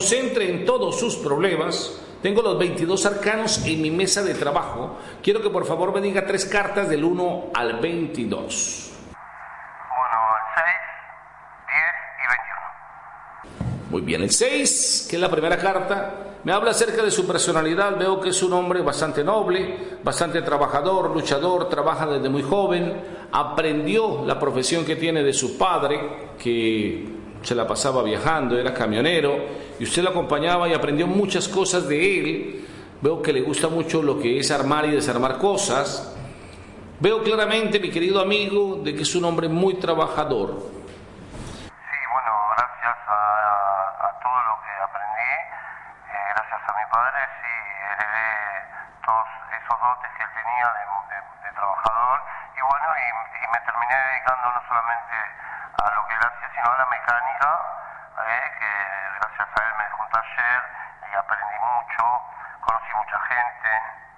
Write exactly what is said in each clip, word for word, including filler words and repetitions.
concentre en todos sus problemas. Tengo los veintidós arcanos en mi mesa de trabajo. Quiero que por favor me diga tres cartas del uno al veintidós. Bueno, el seis, diez y veintiuno. Muy bien, el seis, que es la primera carta, me habla acerca de su personalidad. Veo que es un hombre bastante noble, bastante trabajador, luchador, trabaja desde muy joven, aprendió la profesión que tiene de su padre, que se la pasaba viajando, era camionero, y usted lo acompañaba y aprendió muchas cosas de él. Veo que le gusta mucho lo que es armar y desarmar cosas. Veo claramente, mi querido amigo, de que es un hombre muy trabajador. Sí, bueno, gracias a, a, a todo lo que aprendí, eh, gracias a mi padre, sí, heredé todos esos dotes que él tenía de, de, de trabajador, y bueno, y, y me terminé dedicando no solamente a lo que él hacía, sino a la mecánica, eh, que gracias a él me dejó un taller y aprendí mucho, conocí mucha gente.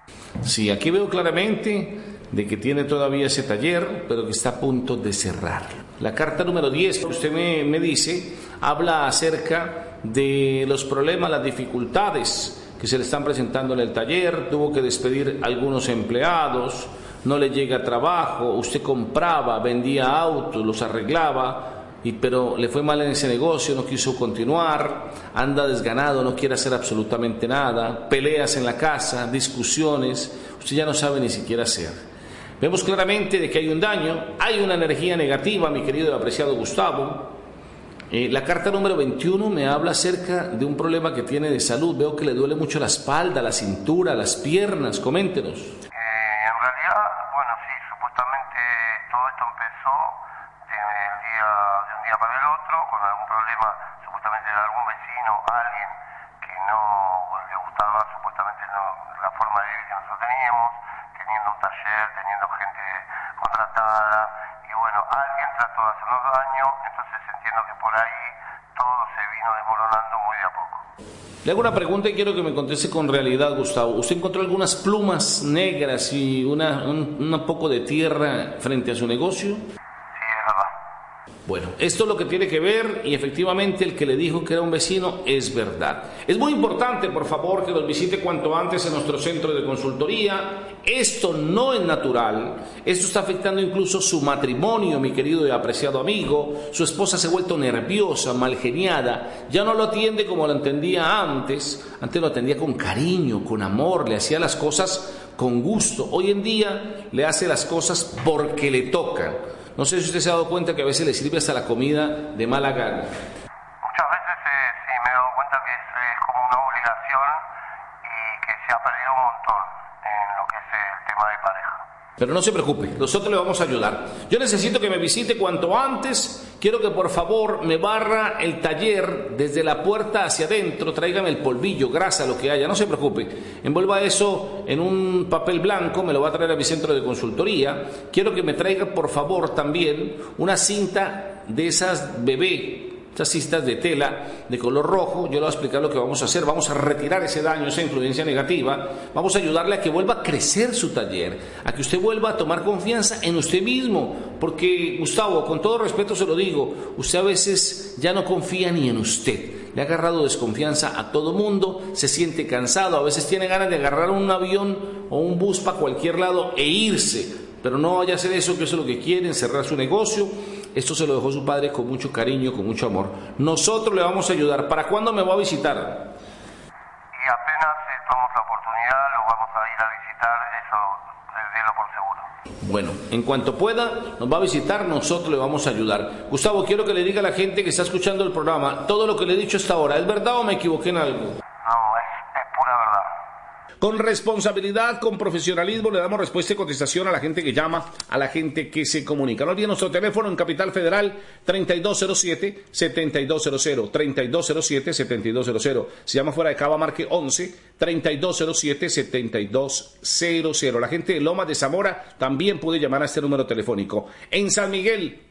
Sí, aquí veo claramente de que tiene todavía ese taller, pero que está a punto de cerrar. La carta número diez que usted me, me dice, habla acerca de los problemas, las dificultades que se le están presentando en el taller. Tuvo que despedir a algunos empleados, no le llega trabajo, usted compraba, vendía autos, los arreglaba, y, pero le fue mal en ese negocio, no quiso continuar, anda desganado, no quiere hacer absolutamente nada, peleas en la casa, discusiones, usted ya no sabe ni siquiera hacer. Vemos claramente de que hay un daño, hay una energía negativa, mi querido y apreciado Gustavo. Eh, la carta número veintiuno me habla acerca de un problema que tiene de salud. Veo que le duele mucho la espalda, la cintura, las piernas. Coméntenos. Eh, en realidad, bueno, sí, supuestamente todo esto empezó de, el día, de un día para el otro, con algún problema, supuestamente de algún vecino, alguien que no le gustaba, supuestamente no, la forma de vivir que nosotros teníamos, teniendo un taller, teniendo gente contratada, y bueno, alguien trató de hacernos daño, entonces entiendo que por ahí todo se vino desmoronando muy de a poco. Le hago una pregunta y quiero que me conteste con realidad, Gustavo. ¿Usted encontró algunas plumas negras y una, un, un poco de tierra frente a su negocio? Sí, es verdad. Bueno, esto es lo que tiene que ver, y efectivamente el que le dijo que era un vecino es verdad. Es muy importante, por favor, que nos visite cuanto antes en nuestro centro de consultoría. Esto no es natural, esto está afectando incluso su matrimonio, mi querido y apreciado amigo. Su esposa se ha vuelto nerviosa, malgeniada, ya no lo atiende como lo entendía antes. Antes lo atendía con cariño, con amor, le hacía las cosas con gusto. Hoy en día le hace las cosas porque le tocan. No sé si usted se ha dado cuenta que a veces le sirve hasta la comida de mala gana. Muchas veces eh, sí me he dado cuenta que es, es como una obligación y que se ha perdido un montón en lo que es el tema de pareja. Pero no se preocupe, nosotros le vamos a ayudar. Yo necesito que me visite cuanto antes. Quiero que por favor me barra el taller desde la puerta hacia adentro. Tráigame el polvillo, grasa, lo que haya, no se preocupe. Envuelva eso en un papel blanco, me lo va a traer a mi centro de consultoría. Quiero que me traiga por favor también una cinta de esas bebé, estas cintas de tela de color rojo. Yo le voy a explicar lo que vamos a hacer. Vamos a retirar ese daño, esa influencia negativa. Vamos a ayudarle a que vuelva a crecer su taller, a que usted vuelva a tomar confianza en usted mismo. Porque, Gustavo, con todo respeto se lo digo, usted a veces ya no confía ni en usted. Le ha agarrado desconfianza a todo mundo, se siente cansado, a veces tiene ganas de agarrar un avión o un bus para cualquier lado e irse. Pero no vaya a hacer eso, que eso es lo que quieren, cerrar su negocio. Esto se lo dejó su padre con mucho cariño, con mucho amor. Nosotros le vamos a ayudar. ¿Para cuándo me va a visitar? Y apenas eh, tomamos la oportunidad, lo vamos a ir a visitar, eso eh, délo por seguro. Bueno, en cuanto pueda, nos va a visitar, nosotros le vamos a ayudar. Gustavo, quiero que le diga a la gente que está escuchando el programa, todo lo que le he dicho hasta ahora, ¿es verdad o me equivoqué en algo? No, es, es pura verdad. Con responsabilidad, con profesionalismo, le damos respuesta y contestación a la gente que llama, a la gente que se comunica. No olviden nuestro teléfono en Capital Federal, treinta y dos cero siete, setenta y dos cero cero, treinta y dos cero siete, setenta y dos cero cero. Si llama fuera de Cava, marque once, treinta y dos cero siete, setenta y dos cero cero. La gente de Lomas de Zamora también puede llamar a este número telefónico. En San Miguel,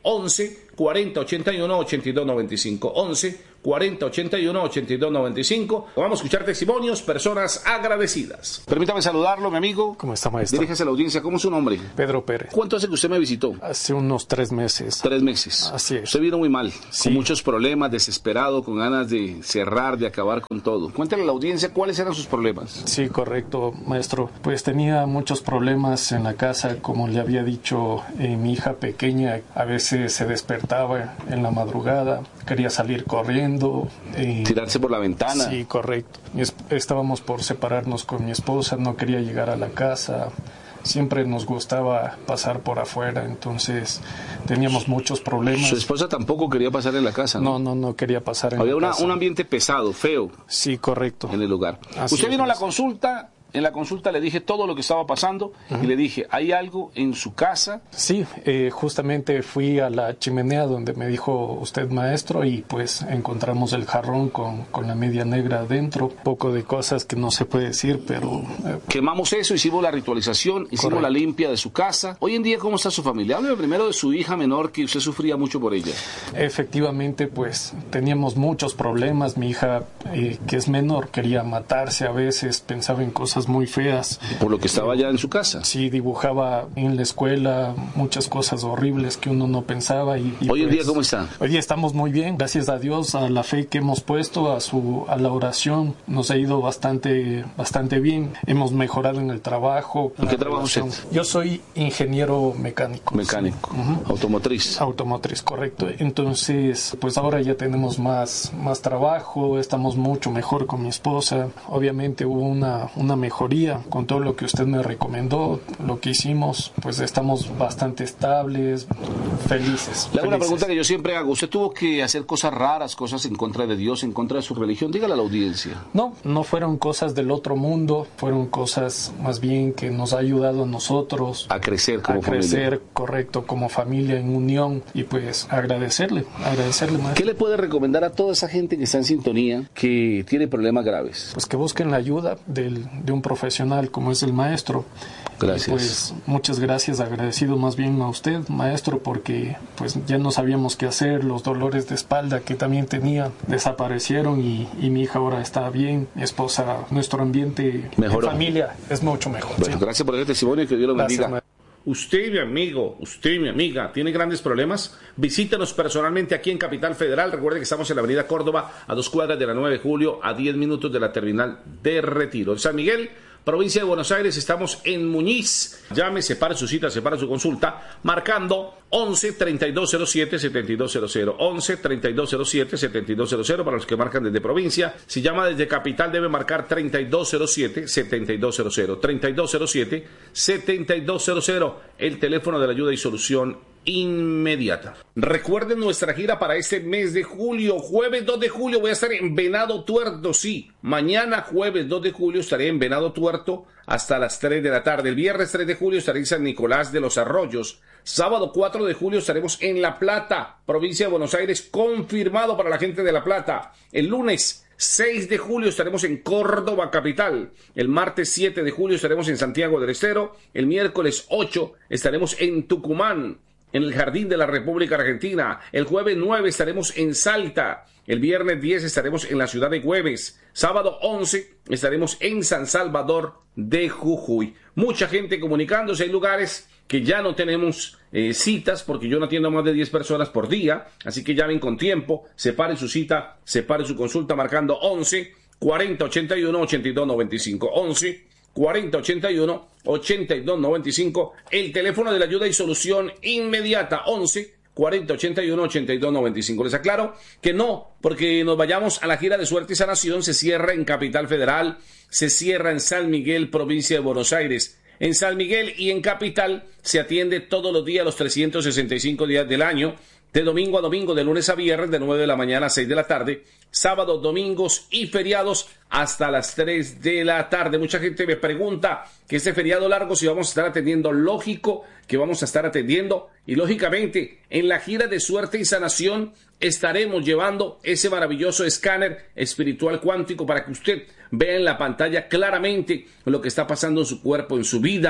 once cuarenta ochenta y uno ochenta y dos noventa y cinco. once cuarenta ochenta y uno ochenta y dos noventa y cinco. Vamos a escuchar testimonios, personas agradecidas. Permítame saludarlo, mi amigo. ¿Cómo está, maestro? Diríjase a la audiencia. ¿Cómo es su nombre? Pedro Pérez. ¿Cuánto hace que usted me visitó? Hace unos tres meses. Tres meses. Así es. Usted vino muy mal, Sí. con muchos problemas, desesperado, con ganas de cerrar, de acabar con todo. Cuéntale a la audiencia cuáles eran sus problemas. Sí, correcto, maestro. Pues tenía muchos problemas en la casa, como le había dicho, eh, mi hija pequeña a veces se despertaba en la madrugada, quería salir corriendo. Eh, Tirarse por la ventana. Sí, correcto. Mi es- Estábamos por separarnos con mi esposa, no quería llegar a la casa. Siempre nos gustaba pasar por afuera, entonces teníamos muchos problemas. Su esposa tampoco quería pasar en la casa, ¿no? No, no, no quería pasar en Había la una, casa. un ambiente pesado, feo Sí, correcto. en el lugar. Así Usted es, vino a la maestro. consulta, en la consulta le dije todo lo que estaba pasando y le dije, hay algo en su casa. Sí, eh, justamente fui a la chimenea donde me dijo usted, maestro, y pues encontramos el jarrón con, con la media negra adentro. Poco de cosas que no se puede decir, pero eh, Quemamos eso, hicimos la ritualización, hicimos Correcto. la limpia de su casa. Hoy en día, ¿cómo está su familia? Hábleme primero de su hija menor, que usted sufría mucho por ella. efectivamente pues teníamos muchos problemas. Mi hija, eh, que es menor, quería matarse a veces, pensaba en cosas muy feas. Por lo que estaba ya en su casa. Sí, dibujaba en la escuela muchas cosas horribles que uno no pensaba. Y, y Hoy en pues, día, ¿cómo está? Hoy día estamos muy bien, gracias a Dios, a la fe que hemos puesto, a su a la oración, nos ha ido bastante bastante bien. Hemos mejorado en el trabajo. ¿En qué la trabaja usted? relación. Yo soy ingeniero mecánico. Mecánico, Sí. Ujú. automotriz. Automotriz, correcto. Entonces, pues ahora ya tenemos más, más trabajo, estamos mucho mejor con mi esposa. Obviamente hubo una, una mejoría con todo lo que usted me recomendó, lo que hicimos, pues estamos bastante estables, felices. Le hago una felices. pregunta que yo siempre hago. ¿Usted tuvo que hacer cosas raras, cosas en contra de Dios, en contra de su religión? Dígale a la audiencia. No, no fueron cosas del otro mundo, fueron cosas más bien que nos ha ayudado a nosotros A crecer como a crecer, familia. correcto, como familia en unión, y pues agradecerle, agradecerle más. ¿Qué le puede recomendar a toda esa gente que está en sintonía, que tiene problemas graves? Pues que busquen la ayuda del, de un profesional como es el maestro. Gracias. Y pues muchas gracias, agradecido más bien a usted, maestro, porque pues ya no sabíamos qué hacer, los dolores de espalda que también tenía desaparecieron y, y mi hija ahora está bien, mi esposa, nuestro ambiente Mejoró. en familia es mucho mejor. Bueno, ¿sí? gracias por ese testimonio y que Dios lo Gracias, bendiga. maestro. Usted, mi amigo, usted, mi amiga, ¿tiene grandes problemas? Visítenos personalmente aquí en Capital Federal. Recuerde que estamos en la avenida Córdoba, a dos cuadras de la nueve de julio, a diez minutos de la terminal de Retiro. En San Miguel, provincia de Buenos Aires, estamos en Muñiz. Llame, separe su cita, separe su consulta, marcando once treinta y dos cero siete setenta y dos cero cero. once treinta y dos cero siete setenta y dos cero cero para los que marcan desde provincia. Si llama desde capital, debe marcar treinta y dos cero siete setenta y dos cero cero. treinta y dos cero siete setenta y dos cero cero, el teléfono de la ayuda y solución inmediata. Recuerden nuestra gira para este mes de julio. Jueves dos de julio voy a estar en Venado Tuerto, sí. Mañana jueves dos de julio estaré en Venado Tuerto hasta las tres de la tarde. El viernes tres de julio estaré en San Nicolás de los Arroyos. Sábado cuatro de julio estaremos en La Plata, provincia de Buenos Aires, confirmado para la gente de La Plata. El lunes seis de julio estaremos en Córdoba capital. El martes siete de julio estaremos en Santiago del Estero. El miércoles ocho estaremos en Tucumán, en el Jardín de la República Argentina. El jueves nueve estaremos en Salta. El viernes diez estaremos en la ciudad de Güemes. Sábado once estaremos en San Salvador de Jujuy. Mucha gente comunicándose. Hay lugares que ya no tenemos eh, citas porque yo no atiendo a más de diez personas por día. Así que llamen con tiempo. Separe su cita, separe su consulta marcando once cuarenta ochenta y uno ochenta y dos noventa y cinco. once cuarenta ochenta y uno ochenta y dos noventa y cinco, el teléfono de la ayuda y solución inmediata, once cuarenta ochenta y uno ochenta y dos noventa y cinco. Les aclaro que no, porque nos vayamos a la gira de suerte y sanación, se cierra en Capital Federal, se cierra en San Miguel, provincia de Buenos Aires. En San Miguel y en Capital se atiende todos los días, los trescientos sesenta y cinco días del año, de domingo a domingo, de lunes a viernes, de nueve de la mañana a seis de la tarde, sábados, domingos y feriados hasta las tres de la tarde. Mucha gente me pregunta que este feriado largo si vamos a estar atendiendo. Lógico que vamos a estar atendiendo, y lógicamente en la gira de suerte y sanación estaremos llevando ese maravilloso escáner espiritual cuántico para que usted vea en la pantalla claramente lo que está pasando en su cuerpo, en su vida.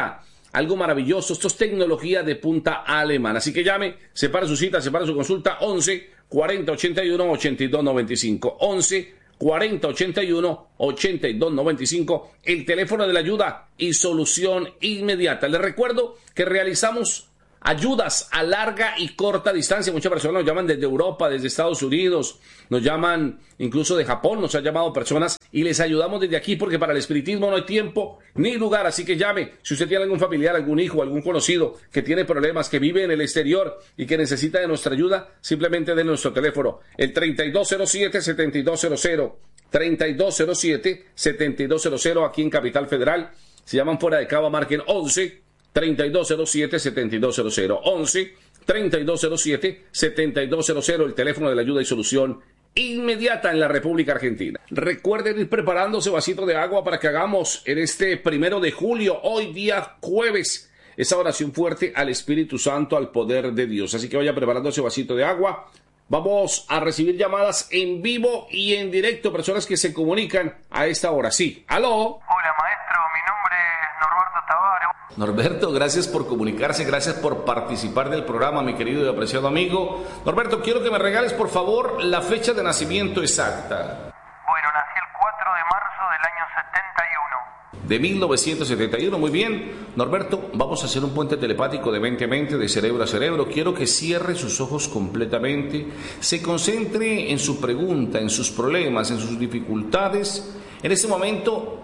algo maravilloso. Esto es tecnología de punta alemana. Así que llame, separe su cita, separe su consulta, once cuarenta ochenta y uno ochenta y dos noventa y cinco. once cuarenta ochenta y uno ochenta y dos noventa y cinco, el teléfono de la ayuda y solución inmediata. Les recuerdo que realizamos ayudas a larga y corta distancia. Muchas personas nos llaman desde Europa, desde Estados Unidos, nos llaman incluso de Japón, nos han llamado personas y les ayudamos desde aquí porque para el espiritismo no hay tiempo ni lugar. Así que llame, si usted tiene algún familiar, algún hijo, algún conocido que tiene problemas, que vive en el exterior y que necesita de nuestra ayuda, simplemente den nuestro teléfono, el treinta y dos cero siete, setenta y dos cero cero, treinta y dos cero siete, setenta y dos cero cero, aquí en Capital Federal. Si llaman fuera de Cava, marquen once treinta y dos cero siete, setenta y dos cero cero, once treinta y dos cero siete, setenta y dos cero cero, el teléfono de la ayuda y solución inmediata en la República Argentina. Recuerden ir preparando ese vasito de agua para que hagamos en este primero de julio, hoy día jueves, esa oración fuerte al Espíritu Santo, al poder de Dios. Así que vaya preparando ese vasito de agua. Vamos a recibir llamadas en vivo y en directo, personas que se comunican a esta hora. Sí, aló. Hola maestro, mi nombre es Norberto Tavaro. Norberto, gracias por comunicarse, gracias por participar del programa, mi querido y apreciado amigo. Norberto, quiero que me regales, por favor, la fecha de nacimiento exacta. Bueno, nací el cuatro de marzo del año setenta y uno. De mil novecientos setenta y uno, muy bien. Norberto, vamos a hacer un puente telepático de mente a mente, de cerebro a cerebro. Quiero que cierre sus ojos completamente, se concentre en su pregunta, en sus problemas, en sus dificultades. En este momento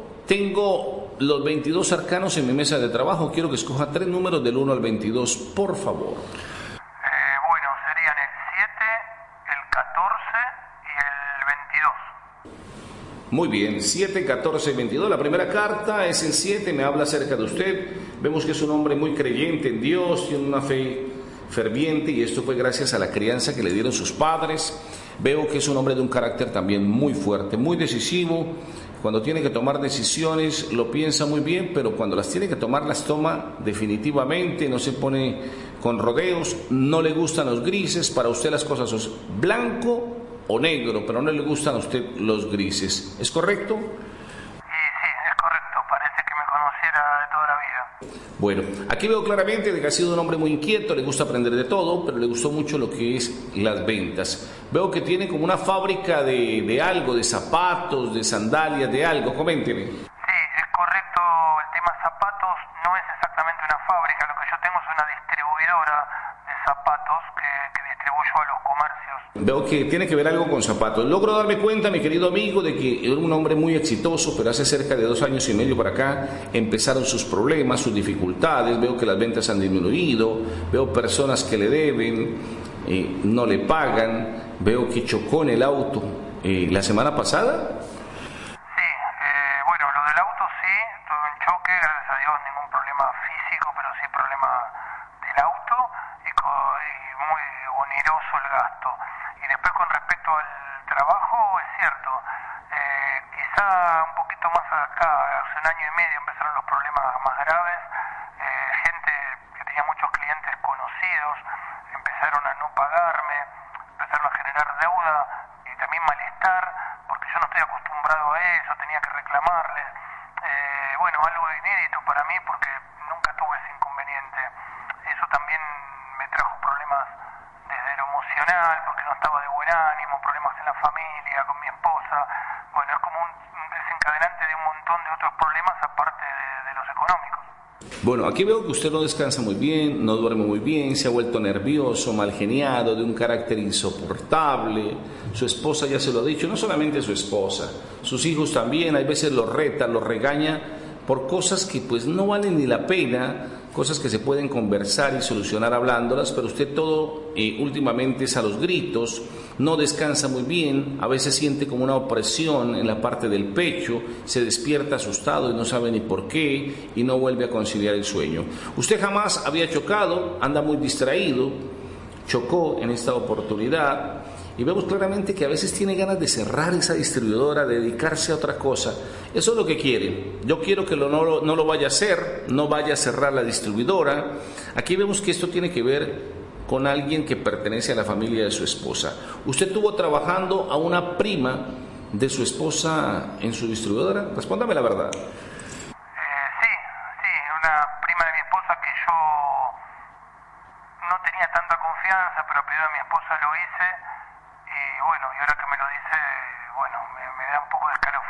tengo los veintidós arcanos en mi mesa de trabajo. Quiero que escoja tres números del uno al veintidós, por favor. Eh, bueno, serían el siete, el catorce y el veintidós. Muy bien, siete, catorce y veintidós. La primera carta es el siete, me habla acerca de usted. Vemos que es un hombre muy creyente en Dios, tiene una fe ferviente y esto fue gracias a la crianza que le dieron sus padres. Veo que es un hombre de un carácter también muy fuerte, muy decisivo. Cuando tiene que tomar decisiones lo piensa muy bien, pero cuando las tiene que tomar las toma definitivamente, no se pone con rodeos, no le gustan los grises. Para usted las cosas son blanco o negro, pero no le gustan a usted los grises. ¿Es correcto? Sí, sí, es correcto. Parece que me conociera de toda la vida. Bueno, aquí veo claramente de que ha sido un hombre muy inquieto, le gusta aprender de todo, pero le gustó mucho lo que es las ventas. Veo que tiene como una fábrica de, de algo, de zapatos, de sandalias, de algo. Coménteme. Sí, es correcto. El tema zapatos no es exactamente una fábrica. Lo que yo tengo es una distribuidora de zapatos que, que distribuyo a los comercios. Veo que tiene que ver algo con zapatos. Logro darme cuenta, mi querido amigo, de que era un hombre muy exitoso, pero hace cerca de dos años y medio para acá empezaron sus problemas, sus dificultades. Veo que las ventas han disminuido, veo personas que le deben, eh, no le pagan. Veo que chocó en el auto eh, la semana pasada. Sí, eh, bueno, lo del auto sí, tuve un choque, gracias a Dios ningún problema físico, pero sí problema del auto y, co y muy oneroso el gasto. Y después con respecto al trabajo, es cierto, eh, quizá un poquito más acá, hace un año y medio empezaron los problemas más graves, eh, gente que tenía muchos clientes conocidos, empezaron a no pagarme, empezaron a generar deuda y también malestar, porque yo no estoy acostumbrado a eso, tenía que reclamarles. Eh, bueno, algo inédito para mí porque nunca tuve ese inconveniente. Eso también me trajo problemas desde lo emocional, porque no estaba de buen ánimo, problemas en la familia, con mi esposa. Bueno, es como un desencadenante de un montón de otros problemas aparte de, de los económicos. Bueno, aquí veo que usted no descansa muy bien, no duerme muy bien, se ha vuelto nervioso, mal geniado, de un carácter insoportable. Su esposa ya se lo ha dicho, no solamente su esposa, sus hijos también, hay veces los reta, los regaña por cosas que pues no valen ni la pena, cosas que se pueden conversar y solucionar hablándolas, pero usted todo eh, últimamente es a los gritos, no descansa muy bien, a veces siente como una opresión en la parte del pecho, se despierta asustado y no sabe ni por qué y no vuelve a conciliar el sueño. Usted jamás había chocado, anda muy distraído, chocó en esta oportunidad y vemos claramente que a veces tiene ganas de cerrar esa distribuidora, de dedicarse a otra cosa. Eso es lo que quiere. Yo quiero que lo, no, lo, no lo vaya a hacer, no vaya a cerrar la distribuidora. Aquí vemos que esto tiene que ver con alguien que pertenece a la familia de su esposa. Usted estuvo trabajando a una prima de su esposa en su distribuidora. Respóndame la verdad. Eh, sí, sí, una prima de mi esposa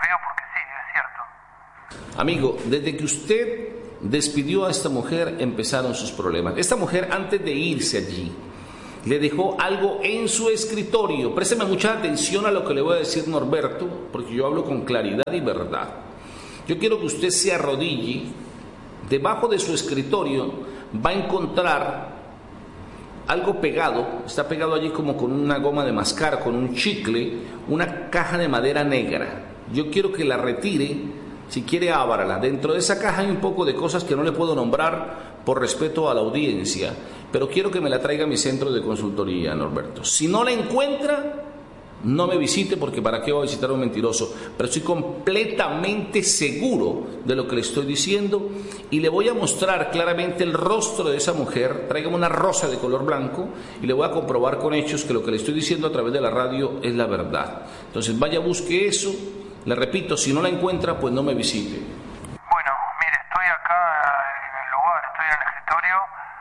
escalofrío porque sí, es cierto. Amigo, desde que usted despidió a esta mujer empezaron sus problemas. Esta mujer, antes de irse allí, le dejó algo en su escritorio. Présteme mucha atención a lo que le voy a decir, Norberto, porque yo hablo con claridad y verdad. Yo quiero que usted se arrodille. Debajo de su escritorio va a encontrar algo pegado, está pegado allí como con una goma de mascar, con un chicle, una caja de madera negra. Yo quiero que la retire, si quiere ábrala. Dentro de esa caja hay un poco de cosas que no le puedo nombrar por respeto a la audiencia, pero quiero que me la traiga a mi centro de consultoría, Norberto. Si no la encuentra, no me visite, porque para qué voy a visitar a un mentiroso, pero estoy completamente seguro de lo que le estoy diciendo y le voy a mostrar claramente el rostro de esa mujer. Tráigame una rosa de color blanco y le voy a comprobar con hechos que lo que le estoy diciendo a través de la radio es la verdad. Entonces vaya, busque eso. Le repito, si no la encuentra, pues no me visite. Bueno, mire, estoy acá en el lugar, estoy en el escritorio.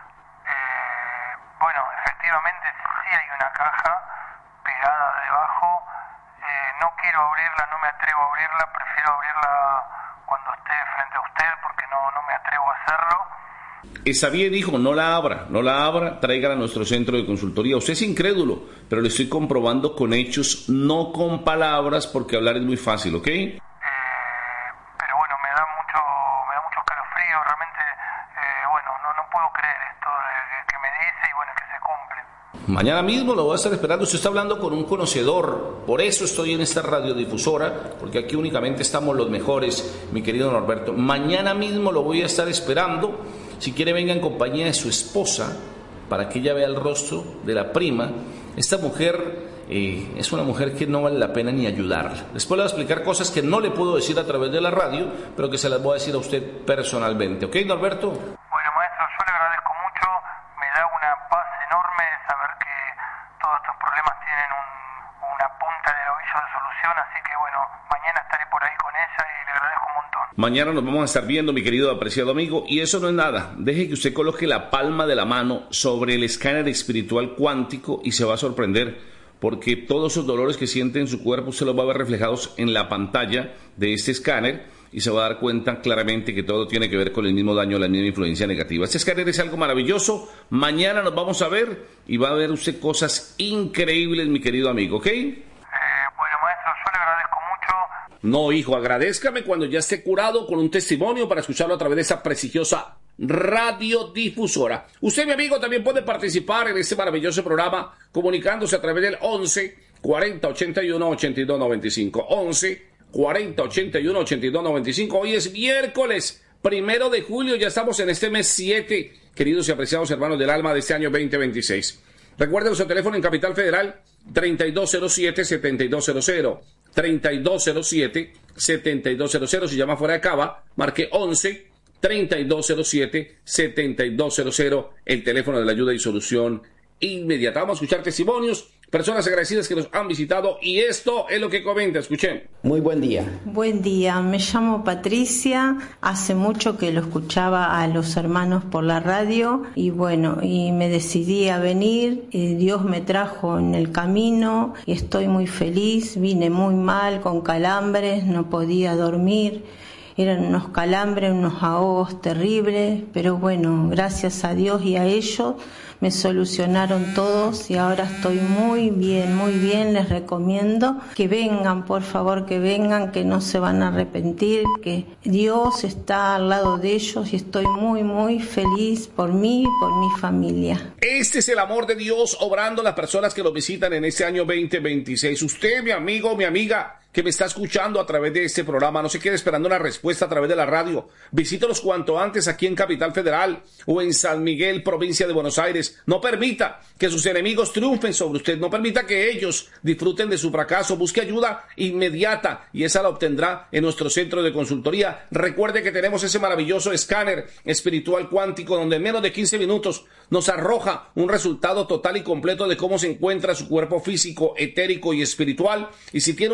Eh, bueno, efectivamente sí hay una caja pegada debajo. Eh, no quiero abrirla, no me atrevo a abrirla, prefiero abrirla cuando esté frente a usted porque no, no me atrevo a hacerlo. Está bien, dijo, no la abra, no la abra, tráigala a nuestro centro de consultoría. Usted es incrédulo, pero le estoy comprobando con hechos, no con palabras, porque hablar es muy fácil, ¿ok? Eh, pero bueno, me da mucho, me da mucho escalofrío, realmente, eh, bueno, no, no puedo creer esto de, que me dice y bueno, que se cumple. Mañana mismo lo voy a estar esperando. Usted está hablando con un conocedor, por eso estoy en esta radiodifusora, porque aquí únicamente estamos los mejores, mi querido Norberto. Mañana mismo lo voy a estar esperando. Si quiere, venga en compañía de su esposa para que ella vea el rostro de la prima. Esta mujer eh, es una mujer que no vale la pena ni ayudarla. Después le voy a explicar cosas que no le puedo decir a través de la radio, pero que se las voy a decir a usted personalmente. ¿Ok, Norberto? Bueno, maestro, yo le agradezco mucho. Me da una paz enorme saber que todos estos problemas tienen un, una punta del ovillo de solución. Así que bueno, mañana estaré por ahí con ella y le agradezco un montón. Mañana nos vamos a estar viendo, mi querido apreciado amigo, y eso no es nada. Deje que usted coloque la palma de la mano sobre el escáner espiritual cuántico y se va a sorprender, porque todos esos dolores que siente en su cuerpo usted los va a ver reflejados en la pantalla de este escáner y se va a dar cuenta claramente que todo tiene que ver con el mismo daño, la misma influencia negativa. Este escáner es algo maravilloso. Mañana nos vamos a ver y va a ver usted cosas increíbles, mi querido amigo, ¿ok? No, hijo, agradézcame cuando ya esté curado con un testimonio para escucharlo a través de esa prestigiosa radiodifusora. Usted, mi amigo, también puede participar en este maravilloso programa comunicándose a través del once cuarenta ochenta y uno ochenta y dos noventa y cinco. once cuarenta ochenta y uno ochenta y dos noventa y cinco. Hoy es miércoles primero de julio, ya estamos en este mes siete, queridos y apreciados hermanos del alma de este año veinte veintiséis. Recuerden su teléfono en Capital Federal, treinta y dos cero siete, setenta y dos cero cero. treinta y dos cero siete, setenta y dos cero cero. Si llama fuera de Cava, marque once, treinta y dos cero siete, setenta y dos cero cero, el teléfono de la ayuda y solución inmediata. Vamos a escuchar testimonios, personas agradecidas que nos han visitado, y esto es lo que comenta. Escuchen. Muy buen día. Buen día, me llamo Patricia. Hace mucho que lo escuchaba a los hermanos por la radio y bueno, y me decidí a venir. Y Dios me trajo en el camino y estoy muy feliz. Vine muy mal, con calambres, no podía dormir. Eran unos calambres, unos ahogos terribles, pero bueno, gracias a Dios y a ellos me solucionaron todos y ahora estoy muy bien, muy bien. Les recomiendo que vengan, por favor, que vengan, que no se van a arrepentir, que Dios está al lado de ellos y estoy muy, muy feliz por mí y por mi familia. Este es el amor de Dios obrando en las personas que lo visitan en este año veinte veintiséis. Usted, mi amigo, mi amiga, que me está escuchando a través de este programa, no se quede esperando una respuesta a través de la radio. Visítelos cuanto antes aquí en Capital Federal o en San Miguel, provincia de Buenos Aires. No permita que sus enemigos triunfen sobre usted. No permita que ellos disfruten de su fracaso. Busque ayuda inmediata y esa la obtendrá en nuestro centro de consultoría. Recuerde que tenemos ese maravilloso escáner espiritual cuántico donde en menos de quince minutos nos arroja un resultado total y completo de cómo se encuentra su cuerpo físico, etérico y espiritual. Y si tiene un daño, nos va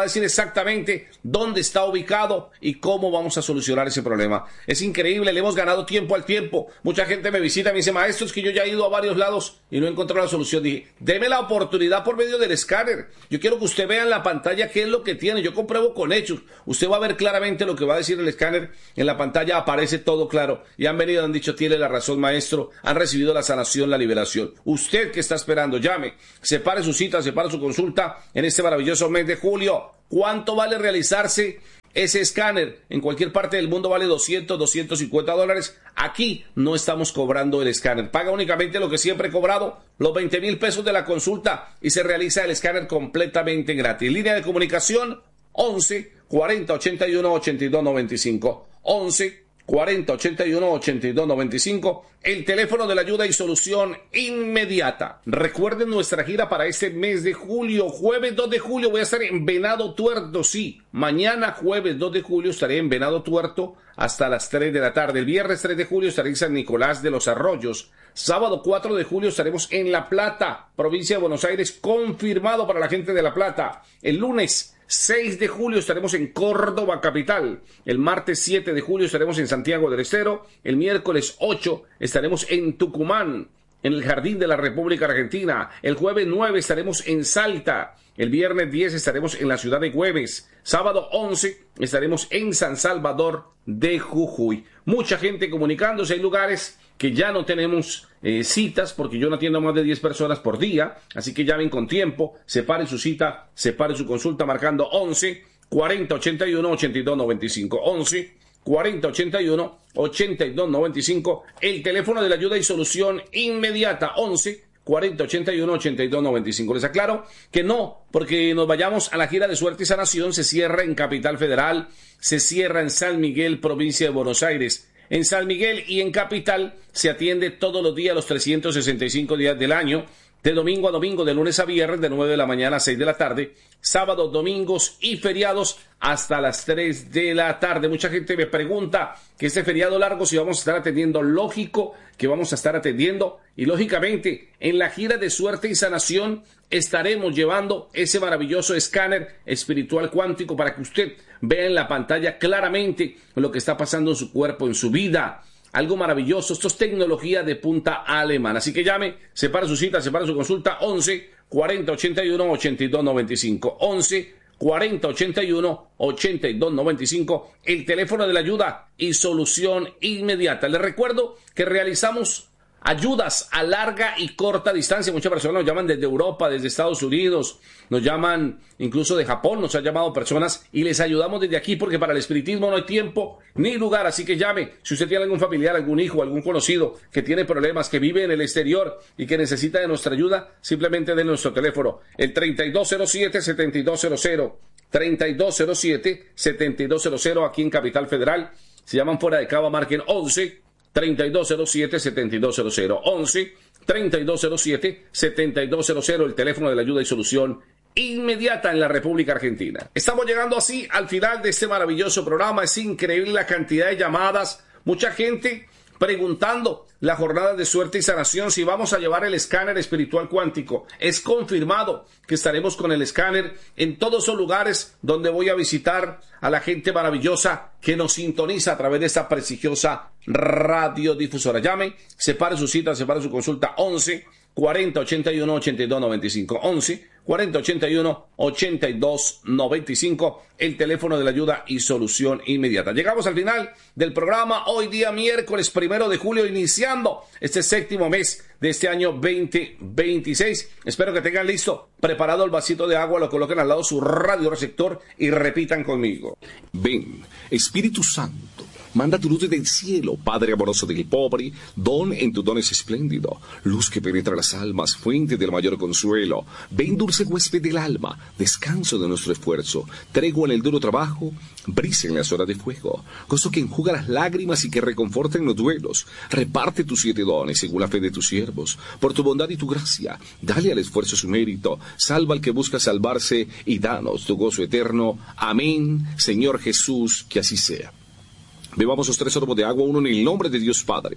va a decir exactamente dónde está ubicado y cómo vamos a solucionar ese problema. Es increíble, le hemos ganado tiempo al tiempo. Mucha gente me visita y me dice, maestro, es que yo ya he ido a varios lados y no he encontrado la solución. Dije, deme la oportunidad por medio del escáner. Yo quiero que usted vea en la pantalla qué es lo que tiene. Yo compruebo con hechos. Usted va a ver claramente lo que va a decir el escáner. En la pantalla aparece todo claro. Y han venido, han dicho, tiene la razón, maestro. Han recibido la sanación, la liberación. Usted que está esperando, llame. Separe su cita, separe su consulta en este maravilloso mes de julio. ¿Cuánto vale realizarse ese escáner? En cualquier parte del mundo vale doscientos, doscientos cincuenta dólares. Aquí no estamos cobrando el escáner. Paga únicamente lo que siempre he cobrado, los veinte mil pesos de la consulta, y se realiza el escáner completamente gratis. Línea de comunicación once, cuarenta, ochenta y uno, ochenta y dos, noventa y cinco. once, cuarenta, ochenta y uno, ochenta y dos, noventa y cinco. El teléfono de la ayuda y solución inmediata. Recuerden nuestra gira para este mes de julio. Jueves dos de julio voy a estar en Venado Tuerto. Sí, mañana jueves dos de julio estaré en Venado Tuerto hasta las tres de la tarde. El viernes tres de julio estaré en San Nicolás de los Arroyos. Sábado cuatro de julio estaremos en La Plata, provincia de Buenos Aires, confirmado para la gente de La Plata. El lunes seis de julio estaremos en Córdoba capital. El martes siete de julio estaremos en Santiago del Estero. El miércoles ocho estaremos en Tucumán, en el Jardín de la República Argentina. El jueves nueve estaremos en Salta. El viernes diez estaremos en la ciudad de Güemes. Sábado once estaremos en San Salvador de Jujuy. Mucha gente comunicándose. Hay lugares que ya no tenemos eh, citas porque yo no atiendo a más de diez personas por día, así que llamen con tiempo, separen su cita, separen su consulta marcando once, cuarenta, ochenta y uno, ochenta y dos, noventa y cinco. once, cuarenta, ochenta y uno, ochenta y dos, noventa y cinco. El teléfono de la ayuda y solución inmediata, once, cuarenta, ochenta y uno, ochenta y dos, noventa y cinco. Les aclaro que no, porque nos vayamos a la gira de suerte y sanación, se cierra en Capital Federal, se cierra en San Miguel, provincia de Buenos Aires. En San Miguel y en Capital se atiende todos los días, los trescientos sesenta y cinco días del año, de domingo a domingo, de lunes a viernes, de nueve de la mañana a seis de la tarde, sábados, domingos y feriados hasta las tres de la tarde. Mucha gente me pregunta que este feriado largo si vamos a estar atendiendo. Lógico que vamos a estar atendiendo, y lógicamente en la gira de suerte y sanación estaremos llevando ese maravilloso escáner espiritual cuántico para que usted vea en la pantalla claramente lo que está pasando en su cuerpo, en su vida. Algo maravilloso. Esto es tecnología de punta alemana. Así que llame, separa su cita, separa su consulta, once, cuarenta, ochenta y uno, ochenta y dos, noventa y cinco. once, cuarenta, ochenta y uno, ochenta y dos, noventa y cinco. El teléfono de la ayuda y solución inmediata. Les recuerdo que realizamos ayudas a larga y corta distancia. Muchas personas nos llaman desde Europa, desde Estados Unidos, nos llaman incluso de Japón, nos han llamado personas y les ayudamos desde aquí porque para el espiritismo no hay tiempo ni lugar. Así que llame, si usted tiene algún familiar, algún hijo, algún conocido que tiene problemas, que vive en el exterior y que necesita de nuestra ayuda, simplemente den nuestro teléfono, el treinta y dos cero siete, setenta y dos cero cero, treinta y dos cero siete, setenta y dos cero cero, aquí en Capital Federal. Si llaman fuera de Cava, marquen once, treinta y dos cero siete, setenta y dos cero cero. once, treinta y dos cero siete, setenta y dos cero cero, el teléfono de la ayuda y solución inmediata en la República Argentina. Estamos llegando así al final de este maravilloso programa. Es increíble la cantidad de llamadas. Mucha gente preguntando la jornada de suerte y sanación, si vamos a llevar el escáner espiritual cuántico. Es confirmado que estaremos con el escáner en todos esos lugares donde voy a visitar a la gente maravillosa que nos sintoniza a través de esta prestigiosa radiodifusora. Llame, separe su cita, separe su consulta, once, cuarenta, ochenta y uno, ochenta y dos, noventa y cinco. once, cuarenta, ochenta y uno, ochenta y dos, noventa y cinco, el teléfono de la ayuda y solución inmediata. Llegamos al final del programa, hoy día miércoles primero de julio, iniciando este séptimo mes de este año veinte veintiséis. Espero que tengan listo, preparado el vasito de agua, lo coloquen al lado de su radioreceptor y repitan conmigo. Ven, Espíritu Santo, manda tu luz desde el cielo, Padre amoroso del pobre, don en tu don es espléndido, luz que penetra las almas, fuente del mayor consuelo. Ven, dulce huésped del alma, descanso de nuestro esfuerzo, tregua en el duro trabajo, brisa en las horas de fuego, gozo que enjuga las lágrimas y que reconforta en los duelos. Reparte tus siete dones según la fe de tus siervos, por tu bondad y tu gracia, dale al esfuerzo su mérito, salva al que busca salvarse y danos tu gozo eterno. Amén, Señor Jesús, que así sea. Bebamos los tres sorbos de agua, uno en el nombre de Dios Padre,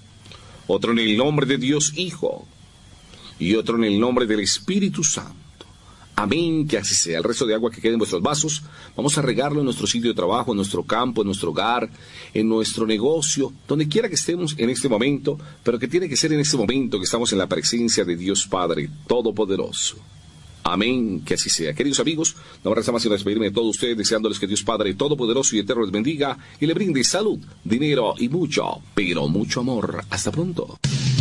otro en el nombre de Dios Hijo y otro en el nombre del Espíritu Santo. Amén, que así sea. El resto de agua que quede en vuestros vasos, vamos a regarlo en nuestro sitio de trabajo, en nuestro campo, en nuestro hogar, en nuestro negocio, donde quiera que estemos en este momento, pero que tiene que ser en este momento que estamos en la presencia de Dios Padre Todopoderoso. Amén, que así sea. Queridos amigos, no me resta más que despedirme de todos ustedes, deseándoles que Dios Padre Todopoderoso y Eterno les bendiga y le brinde salud, dinero y mucho, pero mucho amor. Hasta pronto.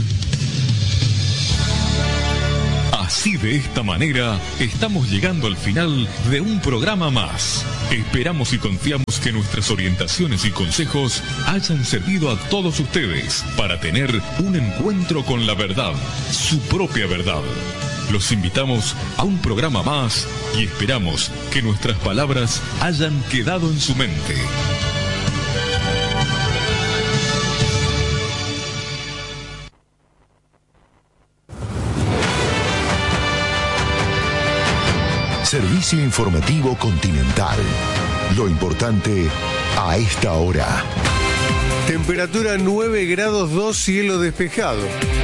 Así, de esta manera, estamos llegando al final de un programa más. Esperamos y confiamos que nuestras orientaciones y consejos hayan servido a todos ustedes para tener un encuentro con la verdad, su propia verdad. Los invitamos a un programa más y esperamos que nuestras palabras hayan quedado en su mente. Servicio informativo Continental. Lo importante a esta hora. Temperatura nueve grados dos, cielo despejado.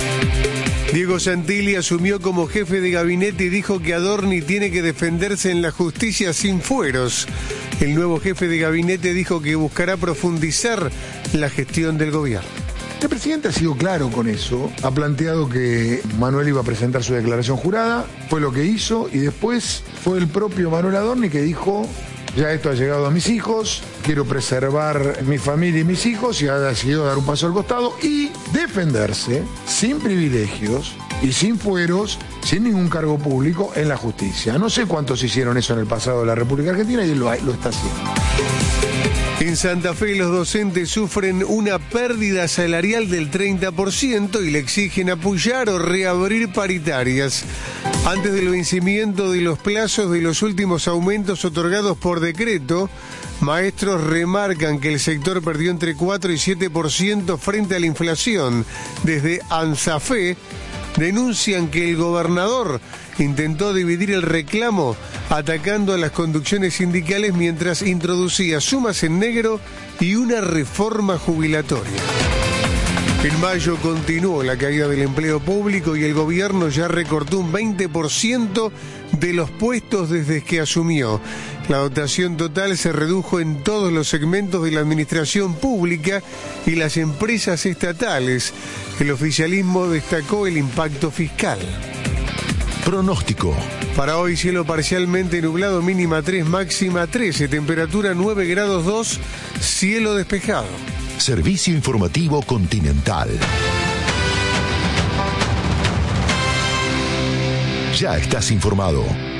Diego Santilli asumió como jefe de gabinete y dijo que Adorni tiene que defenderse en la justicia sin fueros. El nuevo jefe de gabinete dijo que buscará profundizar la gestión del gobierno. El presidente ha sido claro con eso, ha planteado que Manuel iba a presentar su declaración jurada, fue lo que hizo, y después fue el propio Manuel Adorni que dijo: ya esto ha llegado a mis hijos, quiero preservar mi familia y mis hijos, y ha decidido dar un paso al costado y defenderse sin privilegios y sin fueros, sin ningún cargo público en la justicia. No sé cuántos hicieron eso en el pasado de la República Argentina y él lo, lo está haciendo. En Santa Fe los docentes sufren una pérdida salarial del treinta por ciento y le exigen apoyar o reabrir paritarias. Antes del vencimiento de los plazos de los últimos aumentos otorgados por decreto, maestros remarcan que el sector perdió entre cuatro y siete por ciento frente a la inflación. Desde ANSAFE denuncian que el gobernador intentó dividir el reclamo atacando a las conducciones sindicales mientras introducía sumas en negro y una reforma jubilatoria. En mayo continuó la caída del empleo público y el gobierno ya recortó un veinte por ciento de los puestos desde que asumió. La dotación total se redujo en todos los segmentos de la administración pública y las empresas estatales. El oficialismo destacó el impacto fiscal. Pronóstico. Para hoy, cielo parcialmente nublado, mínima tres, máxima trece, temperatura nueve grados dos, cielo despejado. Servicio informativo Continental. Ya estás informado.